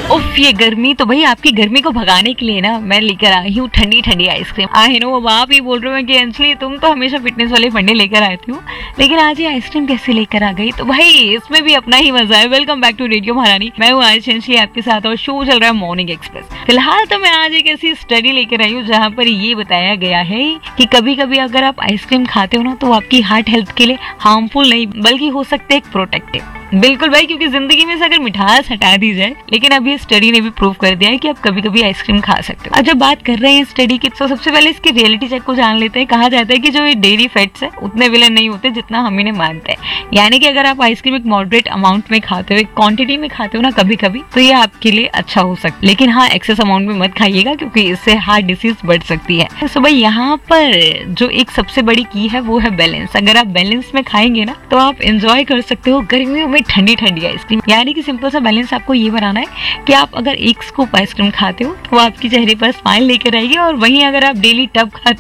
उफ, ये गर्मी तो भाई आपकी गर्मी को भगाने के लिए ना मैं लेकर आई हूँ ठंडी ठंडी आइसक्रीम। आई नो अब आप ही बोल रहे हो कि अंजलि तुम तो हमेशा फिटनेस वाले फंडे लेकर आती हो, लेकिन आज ये आइसक्रीम कैसे लेकर आ गई? तो भाई इसमें भी अपना ही मजा है। वेलकम बैक टू रेडियो महारानी, मैं हूँ आज अंजलि आपके साथ और शो चल रहा है मॉर्निंग एक्सप्रेस। फिलहाल तो मैं आज एक ऐसी स्टडी लेकर आई हूँ जहाँ पर ये बताया गया है कि कभी कभी अगर आप आइसक्रीम खाते हो ना तो आपकी हार्ट हेल्थ के लिए हार्मफुल नहीं बल्कि हो सकते एक प्रोटेक्टिव। बिल्कुल भाई, क्योंकि जिंदगी में से अगर मिठास हटा दी जाए, लेकिन अभी स्टडी ने भी प्रूव कर दिया है कि आप कभी कभी आइसक्रीम खा सकते हो। अब जब बात कर रहे हैं स्टडी की तो सबसे पहले इसकी रियलिटी चेक को जान लेते हैं। कहा जाता है कि जो ये डेयरी फैट्स है उतने विलन नहीं होते जितना हम इन्हें मानते हैं। यानी कि अगर आप आइसक्रीम एक मॉडरेट अमाउंट में खाते हो, एक क्वांटिटी में खाते हो ना कभी कभी, तो ये आपके लिए अच्छा हो सकता है। लेकिन हाँ, एक्सेस अमाउंट में मत खाइएगा क्योंकि इससे हार्ट डिसीज बढ़ सकती है। तो भाई यहाँ पर जो एक सबसे बड़ी की है वो है बैलेंस। अगर आप बैलेंस में खाएंगे ना तो आप एंजॉय कर सकते हो गर्मियों में ठंडी ठंडी आइसक्रीम। यानी कि सिंपल सा बैलेंस आपको ये बनाना है कि आप अगर एक स्कूप आइसक्रीम खाते हो तो आपके चेहरे पर स्माइल लेकर आएगी, और वहीं अगर आप डेली टब खाते